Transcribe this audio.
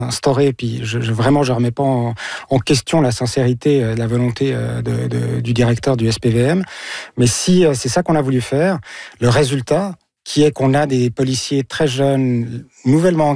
instauré, puis je remets pas en question la sincérité, la volonté du directeur du SPVM, mais si c'est ça qu'on a voulu faire, le résultat, qui est qu'on a des policiers très jeunes, nouvellement